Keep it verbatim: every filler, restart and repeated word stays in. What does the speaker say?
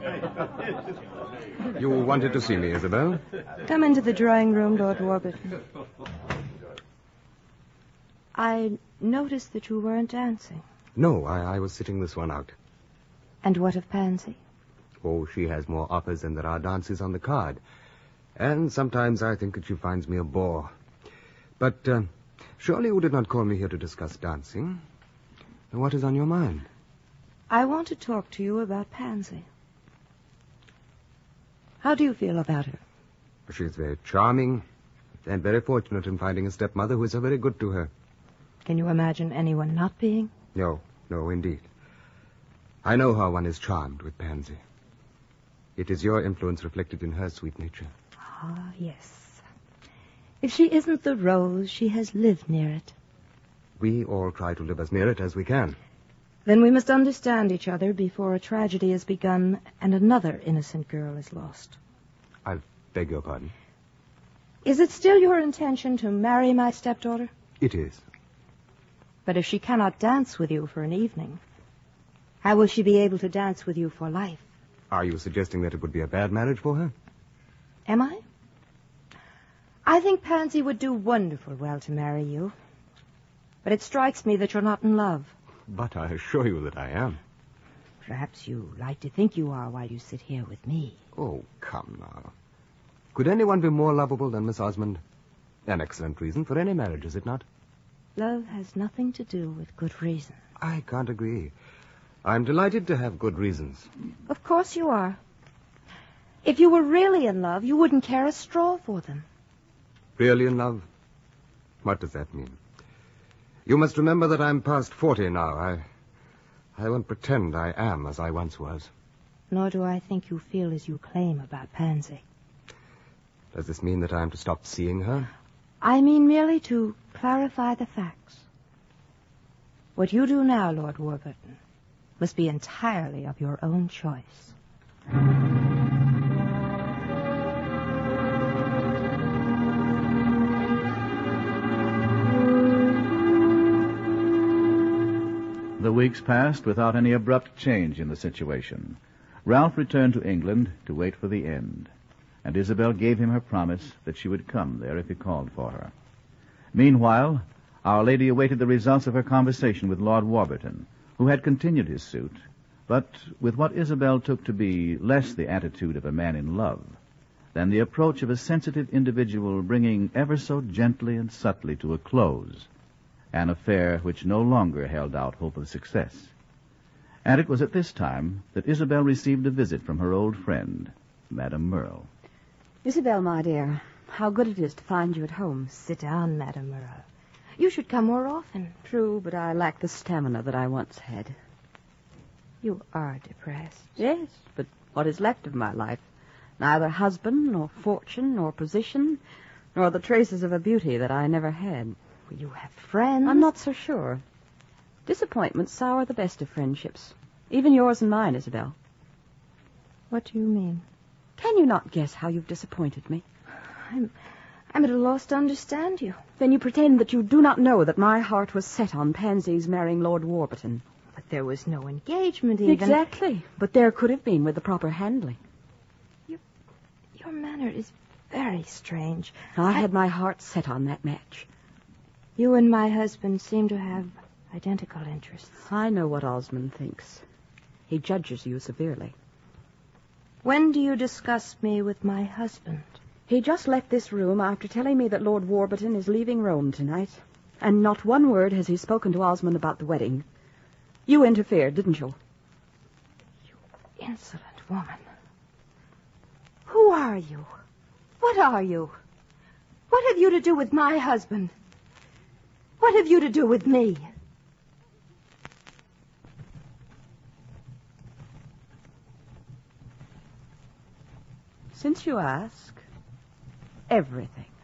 You wanted to see me, Isabel? Come into the drawing room, Lord Warburton. I noticed that you weren't dancing. No, I, I was sitting this one out. And what of Pansy? Oh, she has more offers than there are dances on the card. And sometimes I think that she finds me a bore. But uh, surely you did not call me here to discuss dancing. What is on your mind? I want to talk to you about Pansy. How do you feel about her? She is very charming and very fortunate in finding a stepmother who is so very good to her. Can you imagine anyone not being? No, no, indeed. I know how one is charmed with Pansy. It is your influence reflected in her sweet nature. Ah, yes. If she isn't the rose, she has lived near it. We all try to live as near it as we can. Then we must understand each other before a tragedy is begun and another innocent girl is lost. I beg your pardon? Is it still your intention to marry my stepdaughter? It is. But if she cannot dance with you for an evening, how will she be able to dance with you for life? Are you suggesting that it would be a bad marriage for her? Am I? I think Pansy would do wonderful well to marry you. But it strikes me that you're not in love. But I assure you that I am. Perhaps you like to think you are while you sit here with me. Oh, come now. Could anyone be more lovable than Miss Osmond? An excellent reason for any marriage, is it not? Love has nothing to do with good reason. I can't agree. I'm delighted to have good reasons. Of course you are. If you were really in love, you wouldn't care a straw for them. Really in love? What does that mean? You must remember that I'm past forty now. I I won't pretend I am as I once was. Nor do I think you feel as you claim about Pansy. Does this mean that I'm to stop seeing her? I mean merely to clarify the facts. What you do now, Lord Warburton, must be entirely of your own choice. The weeks passed without any abrupt change in the situation. Ralph returned to England to wait for the end, and Isabel gave him her promise that she would come there if he called for her. Meanwhile, Our Lady awaited the results of her conversation with Lord Warburton, who had continued his suit, but with what Isabel took to be less the attitude of a man in love than the approach of a sensitive individual bringing ever so gently and subtly to a close an affair which no longer held out hope of success. And it was at this time that Isabel received a visit from her old friend, Madame Merle. Isabel, my dear, how good it is to find you at home. Sit down, Madame Merle. You should come more often. True, but I lack the stamina that I once had. You are depressed. Yes, but what is left of my life? Neither husband, nor fortune, nor position, nor the traces of a beauty that I never had. You have friends. I'm not so sure. Disappointments sour the best of friendships. Even yours and mine, Isabel. What do you mean? Can you not guess how you've disappointed me? I'm, I'm at a loss to understand you. Then you pretend that you do not know that my heart was set on Pansy's marrying Lord Warburton. But there was no engagement even. Exactly. But there could have been with the proper handling. Your, your manner is very strange. I, I had my heart set on that match. You and my husband seem to have identical interests. I know what Osmond thinks. He judges you severely. When do you discuss me with my husband? He just left this room after telling me that Lord Warburton is leaving Rome tonight. And not one word has he spoken to Osmond about the wedding. You interfered, didn't you? You insolent woman. Who are you? What are you? What have you to do with my husband? What have you to do with me? Since you ask, everything.